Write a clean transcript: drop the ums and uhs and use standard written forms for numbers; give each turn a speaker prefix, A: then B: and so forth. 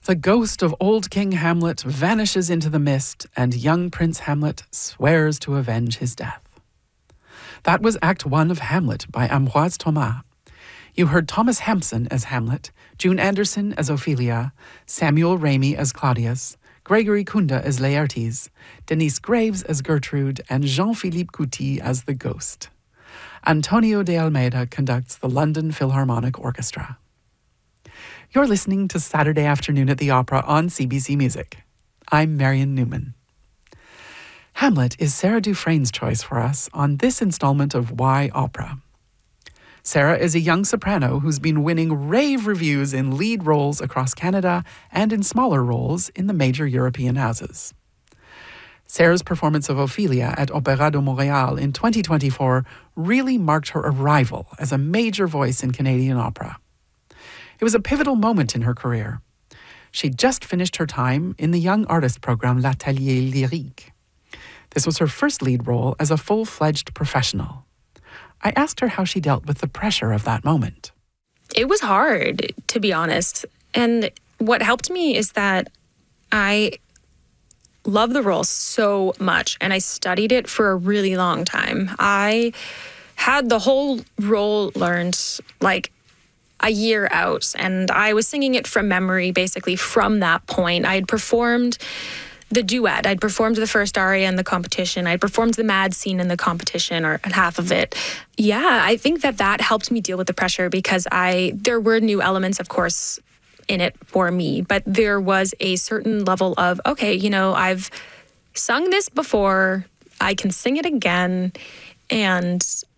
A: The ghost of old King Hamlet vanishes into the mist, and young Prince Hamlet swears to avenge his death. That was Act 1 of Hamlet by Ambroise Thomas. You heard Thomas Hampson as Hamlet, June Anderson as Ophelia, Samuel Ramey as Claudius, Gregory Kunda as Laertes, Denise Graves as Gertrude, and Jean-Philippe Couty as the Ghost. Antonio de Almeida conducts the London Philharmonic Orchestra. You're listening to Saturday Afternoon at the Opera on CBC Music. I'm Marion Newman. Hamlet is Sarah Dufresne's choice for us on this installment of Why Opera. Sarah is a young soprano who's been winning rave reviews in lead roles across Canada and in smaller roles in the major European houses. Sarah's performance of Ophelia at Opéra de Montréal in 2024 really marked her arrival as a major voice in Canadian opera. It was a pivotal moment in her career. She'd just finished her time in the Young Artist program L'Atelier Lyrique. This was her first lead role as a full-fledged professional. I asked her how she dealt with the pressure of that moment.
B: It was hard, to be honest. And what helped me is that I love the role so much, and I studied it for a really long time. I had the whole role learned like a year out, and I was singing it from memory, basically from that point. I had performed the duet. I'd performed the first aria in the competition. I'd performed the mad scene in the competition, or half of it. Yeah, I think that helped me deal with the pressure because there were new elements, of course, in it for me, but there was a certain level of, okay, I've sung this before, I can sing it again, and